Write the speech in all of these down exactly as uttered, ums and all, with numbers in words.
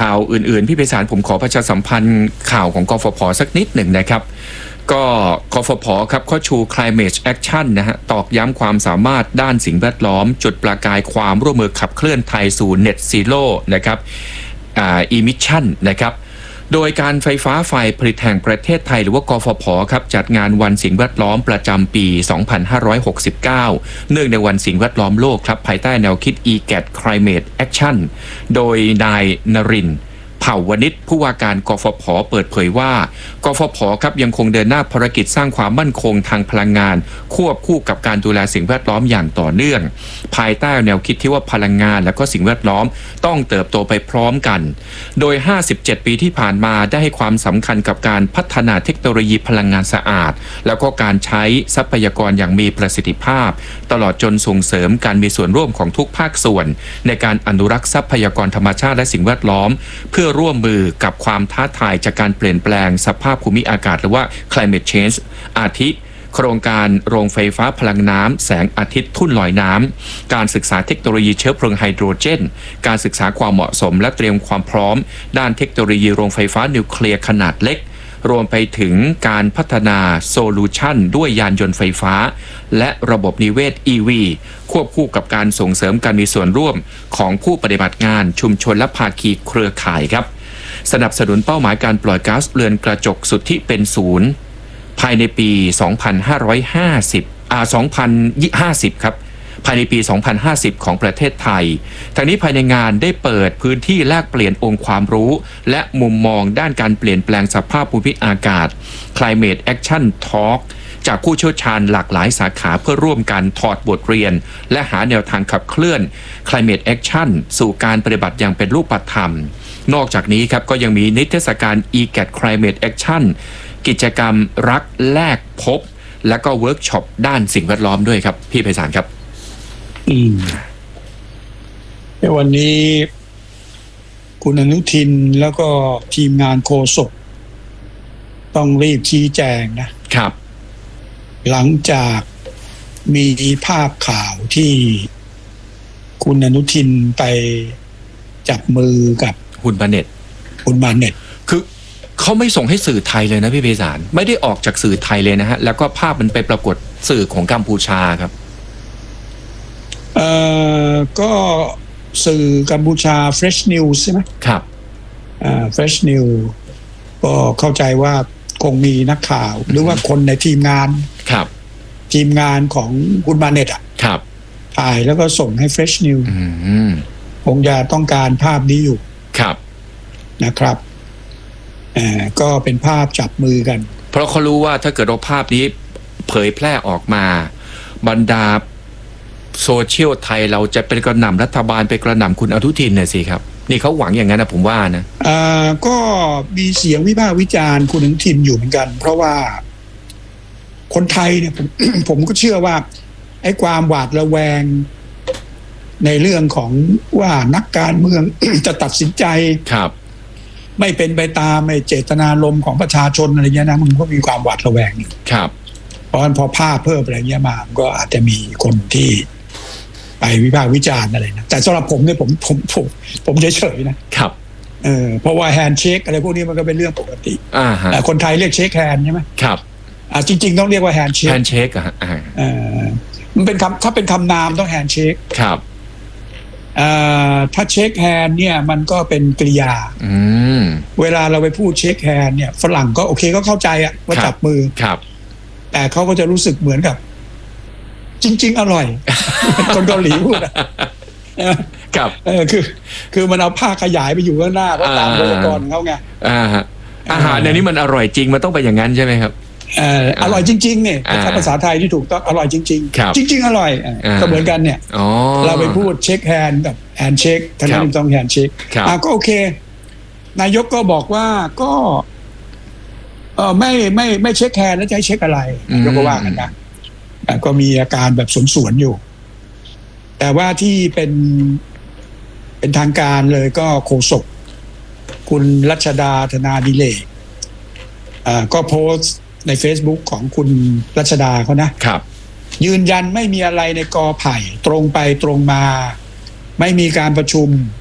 าวอื่นๆพี่ไพศาลผมขอประชาสัมพันธ์ข่าวของกฟผ.สักนิดหนึ่งนะครับก็กฟผ.ครับเขาชู Climate Action นะฮะตอกย้ำความสามารถด้านสิ่งแวดล้อมจุดประกายความร่วมมือขับเคลื่อนไทยสู่ Net Zero นะครับอ่า Emission นะครับโดยการไฟฟ้าฝ่ายผลิตแห่งประเทศไทยหรือว่ากฟผ.ครับจัดงานวันสิ่งแวดล้อมประจำปี สองพันห้าร้อยหกสิบเก้า เนื่องในวันสิ่งแวดล้อมโลกครับภายใต้แนวคิด อี แกด Climate Action โดยนายนรินทร์เผ่าวณิชผู้ว่าการกฟผ.เปิดเผยว่ากฟผ.ครับยังคงเดินหน้าภารกิจสร้างความมั่นคงทางพลังงานควบคู่กับการดูแลสิ่งแวดล้อมอย่างต่อเนื่องภายใต้แนวคิดที่ว่าพลังงานและก็สิ่งแวดล้อมต้องเติบโตไปพร้อมกันโดยห้าสิบเจ็ดปีที่ผ่านมาได้ให้ความสำคัญกับการพัฒนาเทคโนโลยีพลังงานสะอาดแล้วก็การใช้ทรัพยากรอย่างมีประสิทธิภาพตลอดจนส่งเสริมการมีส่วนร่วมของทุกภาคส่วนในการอนุรักษ์ทรัพยากรธรรมชาติและสิ่งแวดล้อมเพื่อร่วมมือกับความท้าทายจากการเปลี่ยนแปลงสภาพภูมิอากาศหรือว่า climate change อาทิโครงการโรงไฟฟ้าพลังน้ำแสงอาทิตย์ทุ่นลอยน้ำการศึกษาเทคโนโลยีเชื้อเพลิงไฮโดรเจนการศึกษาความเหมาะสมและเตรียมความพร้อมด้านเทคโนโลยีโรงไฟฟ้านิวเคลียร์ขนาดเล็กรวมไปถึงการพัฒนาโซลูชันด้วยยานยนต์ไฟฟ้าและระบบนิเวศ อี วี ควบคู่กับการส่งเสริมการมีส่วนร่วมของผู้ปฏิบัติงานชุมชนและภาคีเครือข่ายครับสนับสนุนเป้าหมายการปล่อยก๊าซเรือนกระจกสุทธิเป็นศูนย์ภายในปี สองพันห้าร้อยห้าสิบ อ่า สองพันห้าสิบ ครับภายในปี สองพันห้าสิบ ของประเทศไทยทางนี้ภายในงานได้เปิดพื้นที่แลกเปลี่ยนองค์ความรู้และมุมมองด้านการเปลี่ยนแปลงสภาพภูมิอากาศ Climate Action Talk จากผู้เชี่ยวชาญหลากหลายสาขาเพื่อร่วมกันถอดบทเรียนและหาแนวทางขับเคลื่อน Climate Action สู่การปฏิบัติอย่างเป็นรูปธรรมนอกจากนี้ครับก็ยังมีนิทรรศการ อี แกด Climate Action กิจกรรมรักแลกพบและก็เวิร์กช็อปด้านสิ่งแวดล้อมด้วยครับพี่ไพศาลครับอืมในวันนี้คุณอนุทินแล้วก็ทีมงานโฆษกต้องรีบชี้แจงนะครับหลังจากมีภาพข่าวที่คุณอนุทินไปจับมือกับคุณมาเน็ตคุณมาเน็ตคือเขาไม่ส่งให้สื่อไทยเลยนะพี่ไพศาลไม่ได้ออกจากสื่อไทยเลยนะฮะแล้วก็ภาพมันไปปรากฏสื่อของกัมพูชาครับเอ่อก็สื่อกัมพูชา Fresh News ใช่ไหมครับอ่า Fresh News ก็เข้าใจว่าคงมีนักข่าวหรือว่าคนในทีมงานครับทีมงานของคุณมาเน็ตอ่ะครับถ่ายแล้วก็ส่งให้ Fresh News อืมคงจะต้องการภาพนี้อยู่ครับนะครับอ่าก็เป็นภาพจับมือกันเพราะเขารู้ว่าถ้าเกิดว่าภาพนี้เผยแพร่ออกมาบรรดาโซเชียลไทยเราจะเป็นกระหน่ำรัฐบาลไปกระหน่ำคุณอนุทินเนี่ยสิครับนี่เขาหวังอย่างนั้นนะผมว่านะอ่าก็มีเสียงวิพากษ์วิจารณ์คุณอนุทินอยู่เหมือนกันเพราะว่าคนไทยเนี่ยผม ผมก็เชื่อว่าไอ้ความหวาดระแวงในเรื่องของว่านักการเมือง จะตัดสินใจครับไม่เป็นไปตามไม่เจตนารมณ์ของประชาชนอะไรเงี้ยนะมันก็มีความหวาดระแวงครับเพราะฉะนั้นพอภาพเพิ่มอะไรเงี้ยมาก็อาจจะมีคนที่ไปวิพากษ์วิจารณ์อะไรนะแต่สำหรับผมเนี่ยผมผมผมผมเฉยๆนะครับเออเพราะว่าแฮนด์เชคอะไรพวกนี้มันก็เป็นเรื่องปกติอ่าฮะคนไทยเรียกเชคแฮนด์ใช่ไหมครับอ่าจริงๆต้องเรียกว่าแฮนด์เชคแฮนด์เชคอ่ะอ่ามันเป็นคำถ้าเป็นคำนามต้องแฮนด์เชคครับอ่าถ้าเชคแฮนด์เนี่ยมันก็เป็นกริยาอืมเวลาเราไปพูดเชคแฮนด์เนี่ยฝรั่งก็โอเคก็เข้าใจอะว่าจับมือครับแต่เขาก็จะรู้สึกเหมือนกับจริงๆอร่อย คนเกาหลีพูดครับเออคือคือมันเอาผ้าขยายไปอยู่ข้างหน้าเพราะตามโปรโตคอลของเขาไงอ่าฮะอาหารในนี้มันอร่อยจริงมันต้องไปอย่างนั้นใช่ไหมครับเอออร่อยจริงๆเนี่ยถ้าภาษาไทยที่ถูกต้องอร่อยจริงๆจริงๆอร่อยก็เหมือนกันเนี่ยเราไปพูดเช็คแฮนด์กับแฮนด์เช็คทั้งนั้นต้องแฮนด์เช็คอ่าก็โอเคนายกก็บอกว่าก็เออไม่ไม่ไม่เช็คแฮนด์แล้วจะให้เช็คอะไรยกว่ากันนะก็มีอาการแบบสวนๆอยู่แต่ว่าที่เป็นเป็นทางการเลยก็โฆษกคุณรัชดาธนาดิเลกอ่าก็โพสต์ใน Facebook ของคุณรัชดาเขานะครับยืนยันไม่มีอะไรในกอไผ่ตรงไปตรงมาไม่มีการประชุม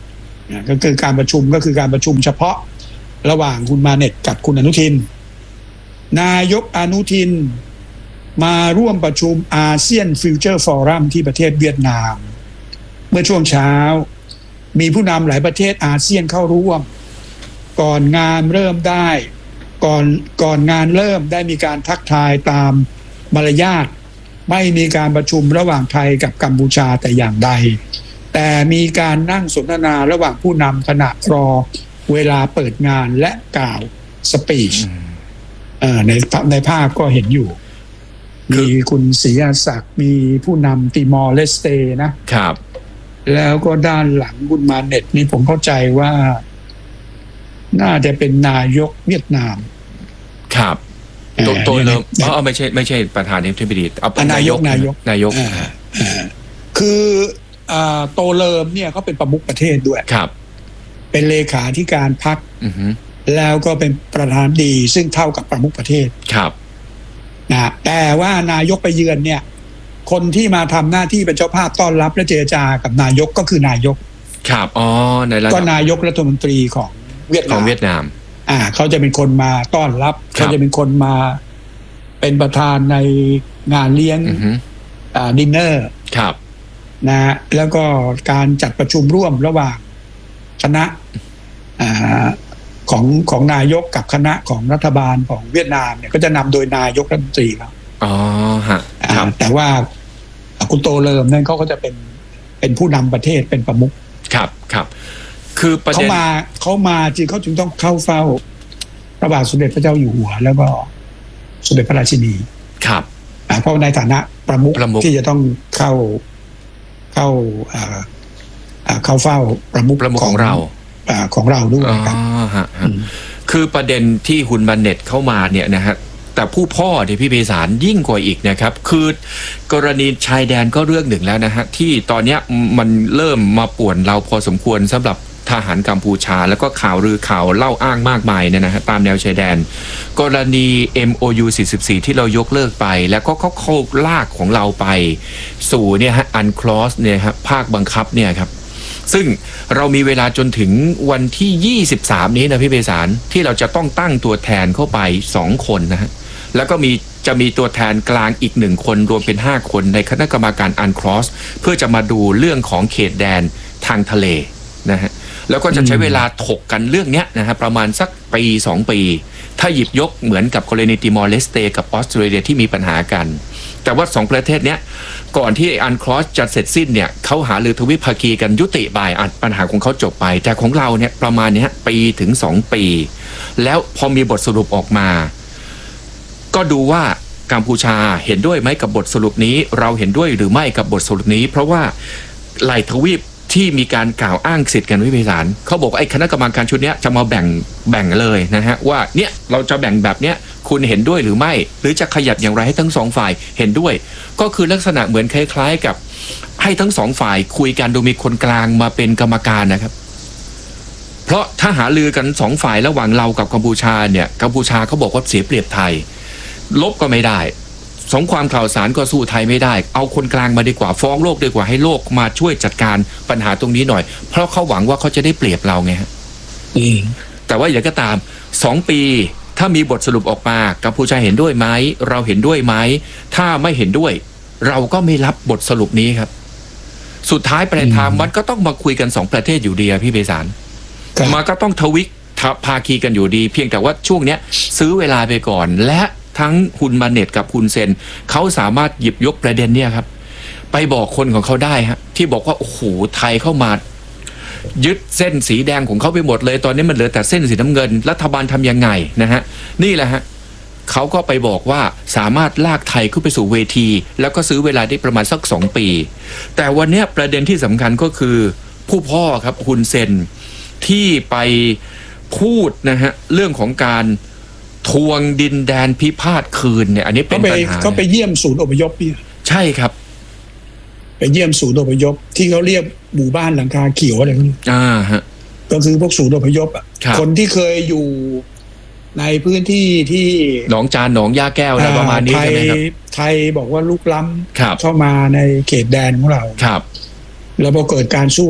ก็คือการประชุมก็คือการประชุมเฉพาะระหว่างคุณมาเน็ตกับคุณอนุทินนายกอนุทินมาร่วมประชุมอาเซียนฟิวเจอร์ฟอรัมที่ประเทศเวียดนามเมื่อช่วงเช้ามีผู้นำหลายประเทศอาเซียนเข้าร่วมก่อนงานเริ่มได้ก่อนก่อนงานเริ่มได้มีการทักทายตามมารยาทไม่มีการประชุมระหว่างไทยกับกัมพูชาแต่อย่างใดแต่มีการนั่งสนทนาระหว่างผู้นำขณะรอเวลาเปิดงานและกล่าวสปีชในในภาพก็เห็นอยู่มีคุณศรีอาศักดิ์มีผู้นำติมอร์เลสเตนะครับแล้วก็ด้านหลังคุณมาเน็ตนี่ผมเข้าใจว่าน่าจะเป็นนายกเวียดนามครับตัวตัวเริ่มอ๋อไม่ใช่ไม่ใช่ประธานาธิบดีเอานายกนายกนายกคือโตเลิมเนี่ยเขาเป็นประมุขประเทศด้วยครับเป็นเลขาธิการพรรคแล้วก็เป็นประธานดีซึ่งเท่ากับประมุขประเทศครับนะแต่ว่านายกไปเยือนเนี่ยคนที่มาทำหน้าที่เป็นเจ้าภาพต้อนรับและเจรจากับนายกก็คือนายกครับอ๋อในระดับก็นายกรัฐมนตรีของเวียดนามของเวียดนามอ่าเขาจะเป็นคนมาต้อนรับเขาจะเป็นคนมาเป็นประธานในงานเลี้ยงอ่าดินเนอร์ครับนะแล้วก็การจัดประชุมร่วมระหว่างคณะอ่าของของนายกกับคณะของรัฐบาลของเวียดนามเนี่ยก็จะนำโดยนายกรัฐมนตรีครับอ๋อฮะแต่ว่าคุณโตเลิมนั่นเขาก็จะเป็นเป็นผู้นำประเทศเป็นประมุขครับครับคือประเด็นเขามาเขามาจริงเขาจึงต้องเข้าเฝ้าพระบาทสมเด็จพระเจ้าอยู่หัวแล้วก็สมเด็จพระราชินีครับเพราะในฐานะประมุขที่จะต้องเข้าเข้าเข้าเฝ้าประมุขของเราของเราด้วยครับคือประเด็นที่คุณบันเน็ตเข้ามาเนี่ยนะฮะแต่ผู้พ่อเนี่ยพี่เบสารยิ่งกว่าอีกนะครับคือกรณีชายแดนก็เรื่องหนึ่งแล้วนะฮะที่ตอนนี้มันเริ่มมาป่วนเราพอสมควรสำหรับทหารกัมพูชาแล้วก็ข่าวลือข่าวเล่าอ้างมากมายเนี่ยนะฮะตามแนวชายแดนกรณี เอ็ม โอ ยู สี่สิบสี่ ที่เรายกเลิกไปแล้วก็เขาเข้าลากของเราไปสู่เนี่ยฮะอันคลอสเนี่ยฮะภาคบังคับเนี่ยครับซึ่งเรามีเวลาจนถึงวันที่ยี่สิบสามนี้นะพี่เบสารที่เราจะต้องตั้งตัวแทนเข้าไปสองคนนะฮะแล้วก็มีจะมีตัวแทนกลางอีกหนึ่งคนรวมเป็นห้าคนในคณะกรรมการอันคลอสเพื่อจะมาดูเรื่องของเขตแดนทางทะเลนะฮะแล้วก็จะใช้เวลาถกกันเรื่องนี้นะฮะประมาณสักปีสองปีถ้าหยิบยกเหมือนกับกรณีติมอร์เลสเตกับออสเตรเลียที่มีปัญหากันแต่ว่าสองประเทศเนี้ยก่อนที่อันคลอสจะเสร็จสิ้นเนี่ยเขาหารือทวิภาคีกันยุติบ่ายอัดปัญหาของเขาจบไปแต่ของเราเนี่ยประมาณนี้ปีถึงสองปีแล้วพอมีบทสรุปออกมาก็ดูว่ากัมพูชาเห็นด้วยไหมกับบทสรุปนี้เราเห็นด้วยหรือไม่กับบทสรุปนี้เพราะว่าหลายทวีปที่มีการกล่าวอ้างสิทธิ์กันวิพิสารเขาบอกไอ้คณะกรรมการชุดนี้จะมาแบ่งแบ่งเลยนะฮะว่าเนี่ยเราจะแบ่งแบบเนี้ยคุณเห็นด้วยหรือไม่หรือจะขยับอย่างไรให้ทั้งสองฝ่ายเห็นด้วยก็คือลักษณะเหมือนคล้ายๆกับให้ทั้งสองฝ่ายคุยกันโดยมีคนกลางมาเป็นกรรมการนะครับเพราะถ้าหาลือกันสองฝ่ายระหว่างเรากับกัมพูชาเนี่ยกัมพูชาเขาบอกว่าเสียเปรียบไทยลบก็ไม่ได้สองความข่าวสารก็สู้ไทยไม่ได้เอาคนกลางมาดีกว่าฟ้องโลกดีกว่าให้โลกมาช่วยจัดการปัญหาตรงนี้หน่อยเพราะเขาหวังว่าเขาจะได้เปรียบเราไงฮะแต่ว่าอย่างก็ตามสองปีถ้ามีบทสรุปออกมากัมพูชาเห็นด้วยไหมเราเห็นด้วยไหมถ้าไม่เห็นด้วยเราก็ไม่รับบทสรุปนี้ครับสุดท้ายปลายทางมันก็ต้องมาคุยกันสองประเทศอยู่ดีพี่เบสารมันก็ต้องทวิภาคีกันอยู่ดีเพียงแต่ว่าช่วงเนี้ยซื้อเวลาไปก่อนและทั้งฮุนมาเน็ตกับฮุนเซนเขาสามารถหยิบยกประเด็นเนี่ยครับไปบอกคนของเขาได้ฮะที่บอกว่าโอ้โหไทยเข้ามายึดเส้นสีแดงของเขาไปหมดเลยตอนนี้มันเหลือแต่เส้นสีน้ำเงินรัฐบาลทำยังไงนะฮะนี่แหละฮะเขาก็ไปบอกว่าสามารถลากไทยขึ้นไปสู่เวทีแล้วก็ซื้อเวลาได้ประมาณสักสองปีแต่วันนี้ประเด็นที่สำคัญก็คือผู้พ่อครับฮุนเซนที่ไปพูดนะฮะเรื่องของการทวงดินแดนพิพาทคืนเนี่ยอันนี้เป็นปัญหาก็ไปเยี่ยมศูนย์อพยพพี่ใช่ครับไปเยี่ยมศูนย์อพยพที่เขาเรียกหมู่บ้านหลังคาเขียวอะไรพวกนี้อ่าฮะก็คือพวกศูนย์อพยพอ่ะคนที่เคยอยู่ในพื้นที่ที่หนองจานหนองยาแก้วอะไรประมาณนี้ใช่ไหมครับไทยบอกว่าลุกล้ำเข้ามาในเขตแดนของเราครับแล้วพอเกิดการสู้รบ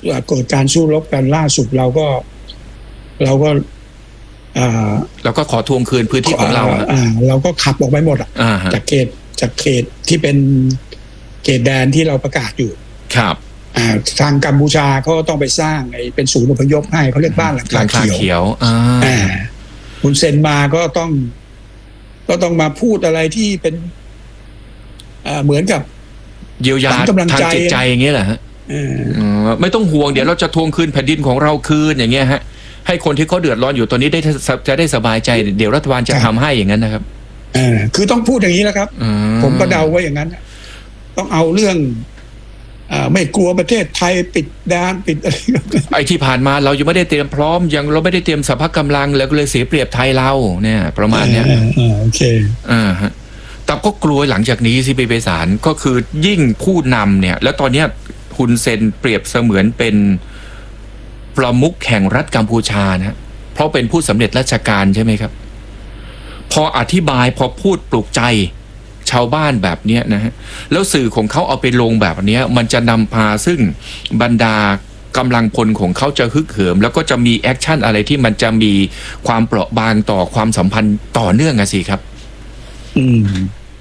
เกิดการสู้รบกันล่าสุดเราก็เราก็อ่าเราก็ขอทวงคืนพื้นที่ของเราอ่าเราก็ขับออกไปหมดอ่ะจากเขตจากเขตที่เป็นเขตแดนที่เราประกาศอยู่ครับอ่าทางกัมพูชาเขาต้องไปสร้างไอ้เป็นศูนย์อพยพให้เขาเรียกบ้านหลังคาเขียวอ่าคุณเซนมาก็ต้องก็ต้องมาพูดอะไรที่เป็นอ่าเหมือนกับเยียวยาทางจิตใจอย่างเงี้ยแหละฮะไม่ต้องห่วงเดี๋ยวเราจะทวงคืนแผ่นดินของเราคืนอย่างเงี้ยฮะให้คนที่เขาเดือดร้อนอยู่ตอนนี้ได้จะได้สบายใจเดี๋ยวรัฐบาลจะทำให้อย่างนั้นนะครับอ่าคือต้องพูดอย่างนี้แล้วครับผมก็เดาไว้อย่างนั้นต้องเอาเรื่องอ่าไม่กลัวประเทศไทยปิดด้านปิดอะไรไอ้ที่ผ่านมาเรายังไม่ได้เตรียมพร้อมยังเราไม่ได้เตรียมสภาพกำลังแล้วก็เลยเสียเปรียบไทยเราเนี่ยประมาณเนี้ยอ่าโอเคอ่าฮะแต่ก็กลัวหลังจากนี้สิไปไปศาลก็คือยิ่งผู้นำเนี่ยแล้วตอนเนี้ยฮุนเซนเปรียบเสมือนเป็นประมุขแห่งรัฐกัมพูชานะเพราะเป็นผู้สำเร็จราชการใช่ไหมครับพออธิบายพอพูดปลุกใจชาวบ้านแบบนี้นะฮะแล้วสื่อของเขาเอาไปลงแบบนี้มันจะนำพาซึ่งบรรดากำลังพลของเขาจะฮึกเหิมแล้วก็จะมีแอคชั่นอะไรที่มันจะมีความเปราะบางต่อความสัมพันธ์ต่อเนื่องอะสิครับอืม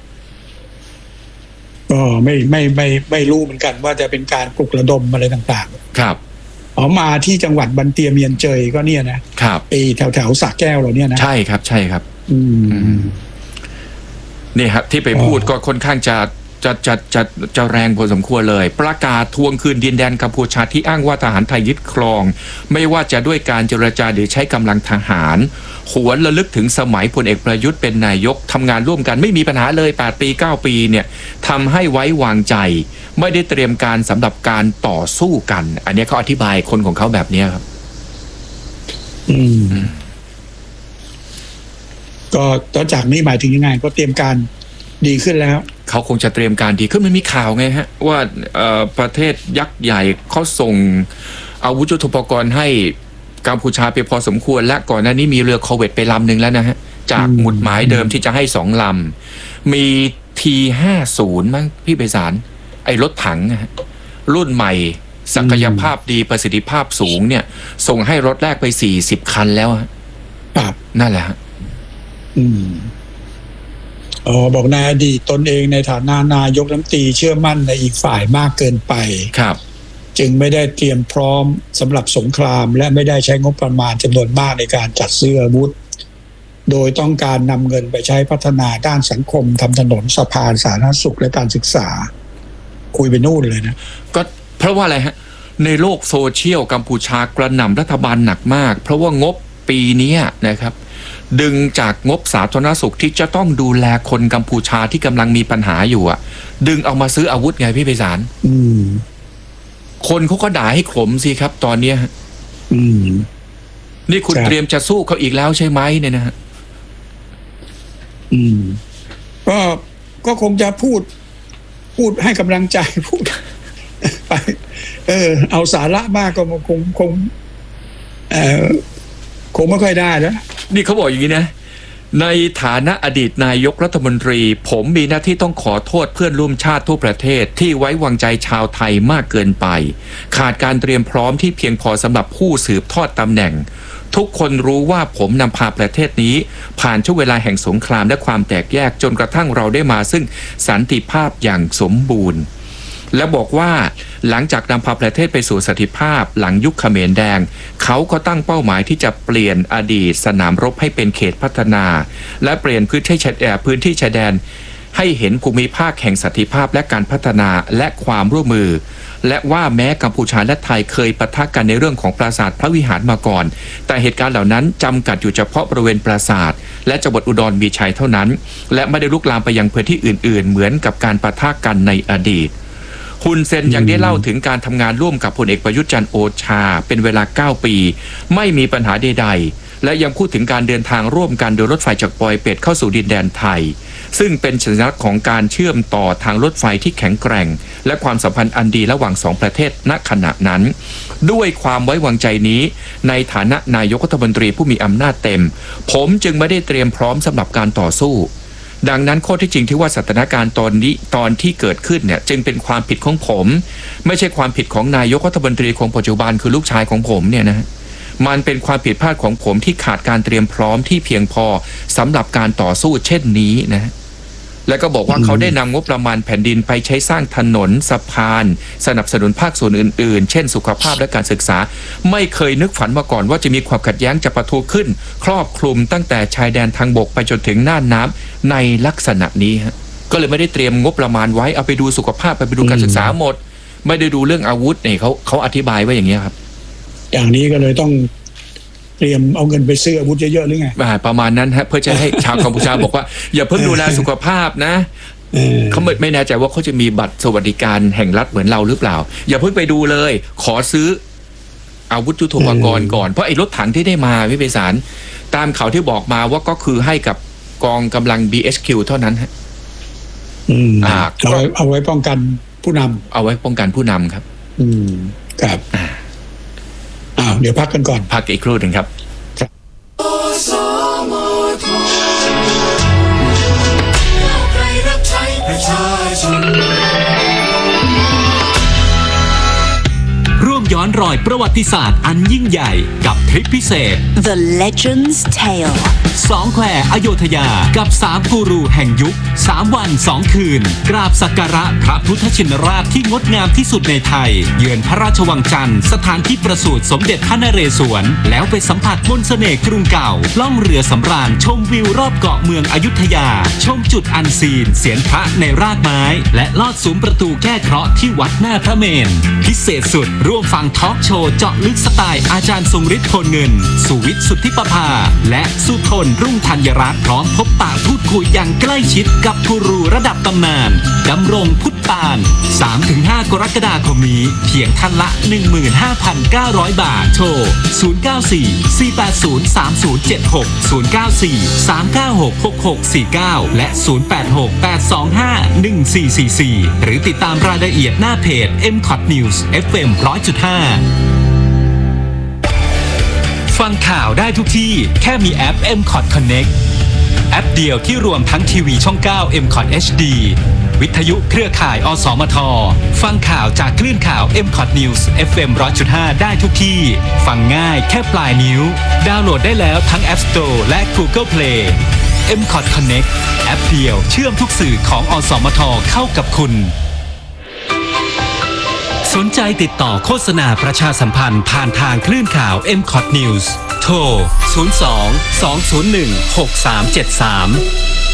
ก็ไม่ไม่ไม่ไม่รู้เหมือนกันว่าจะเป็นการปลุกระดมอะไรต่างๆครับอ๋อมาที่จังหวัดบันเตียเมียนเจยก็เนี่ยนะครับไอแถวแถวสระแก้วเราเนี่ยนะใช่ครับใช่ครับอืมนี่ครับที่ไปพูดก็ค่อนข้างจะจะจะจะจะแรงพอสมควรเลยประกาศทวงคืนดินแดนกัมพูชาที่อ้างว่าทหารไทยยึดครองไม่ว่าจะด้วยการเจรจาหรือใช้กำลังทหารหวนระลึกถึงสมัยพลเอกประยุทธ์เป็นนายกทำงานร่วมกันไม่มีปัญหาเลยแปดปีเก้าปีเนี่ยทำให้ไว้วางใจไม่ได้เตรียมการสำหรับการต่อสู้กันอันนี้เขาอธิบายคนของเขาแบบนี้ครับอืมก็ต่อจากนี้หมายถึงยังไงก็เตรียมการดีขึ้นแล้วเขาคงจะเตรียมการดีขึ้นมันมีข่าวไงฮะว่าประเทศยักษ์ใหญ่เขาส่งอาวุธยุทโธปกรณ์ให้กัมพูชาไปพอสมควรและก่อนหน้านี้มีเรือคอร์เวตไปลำหนึ่งแล้วนะฮะจากหมุดหมายเดิมที่จะให้สองลำมี ที ห้าสิบ มั้งพี่ไพศาลไอ้รถถังนะฮะรุ่นใหม่ศักยภาพดีประสิทธิภาพสูงเนี่ยส่งให้รถแรกไปสี่สิบคันแล้วฮะนั่นแหละฮะอืมอ๋อบอกในอดีตตนเองในฐานะนายกรัฐมนตรีเชื่อมั่นในอีกฝ่ายมากเกินไปครับจึงไม่ได้เตรียมพร้อมสำหรับสงครามและไม่ได้ใช้งบประมาณจำนวนมากในการจัดซื้ออาวุธโดยต้องการนำเงินไปใช้พัฒนาด้านสังคมทำถนนสะพานสาธารณสุขและการศึกษาคุยไปนู่นเลยนะก็เพราะว่าอะไรฮะในโลกโซเชียลกัมพูชากระหน่ำรัฐบาลหนักมากเพราะว่างบปีนี้นะครับดึงจากงบสาธารณสุขที่จะต้องดูแลคนกัมพูชาที่กำลังมีปัญหาอยู่อ่ะดึงเอามาซื้ออาวุธไงพี่ไพศาลอืมคนเขาก็ด่าให้ขมสิครับตอนเนี้ยอืมนี่คุณเตรียมจะสู้เขาอีกแล้วใช่ไหมเนี่ยนะฮะอืมก็ก็คงจะพูดพูดให้กำลังใจพูดไปเออเอาสาระมากก็คงคงเออคงไม่ค่อยได้แล้วนี่เขาบอกอย่างนี้นะในฐานะอดีตนายกรัฐมนตรีผมมีหน้าที่ต้องขอโทษเพื่อนร่วมชาติทั่วประเทศที่ไว้วางใจชาวไทยมากเกินไปขาดการเตรียมพร้อมที่เพียงพอสำหรับผู้สืบทอดตำแหน่งทุกคนรู้ว่าผมนำพาประเทศนี้ผ่านช่วงเวลาแห่งสงครามและความแตกแยกจนกระทั่งเราได้มาซึ่งสันติภาพอย่างสมบูรณ์และบอกว่าหลังจากนำพาประเทศไปสู่สันติภาพหลังยุคเขมรแดงเขาก็ตั้งเป้าหมายที่จะเปลี่ยนอดีตสนามรบให้เป็นเขตพัฒนาและเปลี่ยนพื้นที่ชายแดนพื้นที่ชายแดนให้เห็นภูมิภาคแห่งสันติภาพและการพัฒนาและความร่วมมือและว่าแม้กัมพูชาและไทยเคยปะทะกันในเรื่องของปราสาทพระวิหารมาก่อนแต่เหตุการณ์เหล่านั้นจำกัดอยู่เฉพาะบริเวณปราสาทและจังหวัดอุดรมีชัยเท่านั้นและไม่ได้ลุกลามไปยังพื้นที่อื่นๆเหมือนกับการปะทะกันในอดีตฮุนเซนยังได้เล่าถึงการทำงานร่วมกับพลเอกประยุทธ์จันทร์โอชาเป็นเวลาเก้าปีไม่มีปัญหาใดๆและยังพูดถึงการเดินทางร่วมกันโดยรถไฟจากปอยเป็ดเข้าสู่ดินแดนไทยซึ่งเป็นสัญลักษณ์ของการเชื่อมต่อทางรถไฟที่แข็งแกร่งและความสัมพันธ์อันดีระหว่างสองประเทศณขณะนั้นด้วยความไว้วางใจนี้ในฐานะนายกรัฐมนตรีผู้มีอำนาจเต็มผมจึงไม่ได้เตรียมพร้อมสำหรับการต่อสู้ดังนั้นข้อที่จริงที่ว่าสถานการณ์ตอนนี้ตอนที่เกิดขึ้นเนี่ยจึงเป็นความผิดของผมไม่ใช่ความผิดของนายกรัฐมนตรีของปัจจุบันคือลูกชายของผมเนี่ยนะมันเป็นความผิดพลาดของผมที่ขาดการเตรียมพร้อมที่เพียงพอสำหรับการต่อสู้เช่นนี้นะแล้วก็บอกว่าเขาได้นำงบประมาณแผ่นดินไปใช้สร้างถนนสะพานสนับสนุนภาคส่วนอื่นๆเช่นสุขภาพและการศึกษาไม่เคยนึกฝันมาก่อนว่าจะมีความขัดแย้งจะปะทุขึ้นครอบคลุมตั้งแต่ชายแดนทางบกไปจนถึงน่านน้ำในลักษณะนี้ฮะก็เลยไม่ได้เตรียมงบประมาณไว้เอาไปดูสุขภาพไปดูการศึกษาหมดไม่ได้ดูเรื่องอาวุธเนี่ยเขาเขาอธิบายไว้อย่างนี้ครับอย่างนี้ก็เลยต้องเตรียมเอาเงินไปซื้ออาวุธเยอะๆหรือไงประมาณนั้นฮะเพื่อจะให้ชาวกัมพูชาบอกว่าอย่าเพิ่งดูแลสุขภาพนะเขาไม่แน่ใจว่าเขาจะมีบัตรสวัสดิการแห่งรัฐเหมือนเราหรือเปล่าอย่าเพิ่งไปดูเลยขอซื้ออาวุธยุทโธปกรณ์ก่อนเพราะไอ้รถถังที่ได้มาวิเศษสารตามข่าวที่บอกมาว่าก็คือให้กับกองกำลัง บี เอช คิว เท่านั้นฮะอ่าเอาไว้เอาไว้ป้องกันผู้นำเอาไว้ป้องกันผู้นำครับอืมครับอ้าวเดี๋ยวพักกันก่อนพักอีกครู่หนึ่งครับร่วมย้อนรอยประวัติศาสตร์อันยิ่งใหญ่กับทริปพิเศษ The Legend's Tale สองแควอโยธยากับสามกูรูแห่งยุคสามวันสองคืนกราบสักการะพระพุทธชินราชที่งดงามที่สุดในไทยเยือนพระราชวังจันทร์สถานที่ประสูติสมเด็จพระนเรศวรแล้วไปสัมผัสมนต์เสน่ห์กรุงเก่าล่องเรือสำราญชมวิวรอบเกาะเมืองอยุธยาชมจุดอันซีนเสียนพระในรากไม้และลอดซุ้มประตูแก้เคราะห์ที่วัดหน้าพระเมรุพิเศษสุดร่วมฟังทอล์กโชว์เจาะลึกสไตล์อาจารย์ทรงฤทธิ์โพลเงินสุวิทย์สุทธิประภาและสุทนรุ่งธัญรัตน์พร้อมพบปะพูดคุยอย่างใกล้ชิดกับกูรูระดับตำนานดำรงพุทธปาน สามถึงห้า กรกฎาคมนี้เพียงท่านละ หนึ่งหมื่นห้าพันเก้าร้อย บาทโทรศูนย์ เก้า สี่ สี่ แปด ศูนย์ สาม ศูนย์ เจ็ด หก ศูนย์ เก้า สี่ สาม เก้า หก หก หก สี่ เก้าและศูนย์ แปด หก แปด สอง ห้า หนึ่ง สี่ สี่ สี่หรือติดตามรายละเอียดหน้าเพจ เอ็ม คอท News เอฟ เอ็ม หนึ่งร้อยจุดห้าฟังข่าวได้ทุกที่แค่มีแอป เอ็ม คอท Connect แอปเดียวที่รวมทั้งทีวีช่อง เก้า เอ็ม คอท เอช ดี วิทยุเครือข่ายอสมทฟังข่าวจากคลื่นข่าว เอ็ม คอท News เอฟ เอ็ม หนึ่งร้อยจุดห้า ได้ทุกที่ฟังง่ายแค่ปลายนิ้วดาวน์โหลดได้แล้วทั้ง App Store และ Google Play เอ็ม คอท Connect แอปเดียวเชื่อมทุกสื่อของอสมทเข้ากับคุณสนใจติดต่อโฆษณาประชาสัมพันธ์ผ่านทางคลื่นข่าว เอ็ม คอท News โทร ศูนย์ สอง สอง ศูนย์ หนึ่ง หก สาม เจ็ด สาม